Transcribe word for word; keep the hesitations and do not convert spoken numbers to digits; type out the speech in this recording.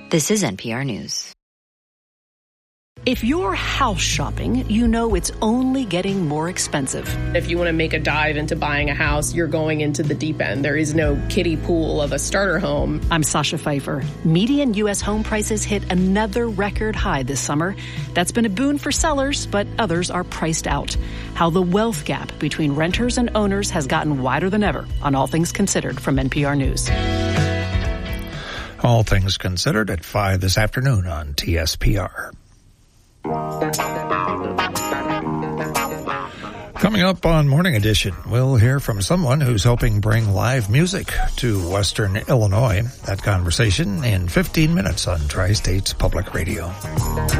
This is N P R News. If you're house shopping, you know it's only getting more expensive. If you want to make a dive into buying a house, you're going into the deep end. There is no kiddie pool of a starter home. I'm Sasha Pfeiffer. Median U S home prices hit another record high this summer. That's been a boon for sellers, but others are priced out. How the wealth gap between renters and owners has gotten wider than ever on All Things Considered from N P R News. All Things Considered at five this afternoon on T S P R. Coming up on Morning Edition, we'll hear from someone who's helping bring live music to Western Illinois. That conversation in fifteen minutes on Tri-States Public Radio.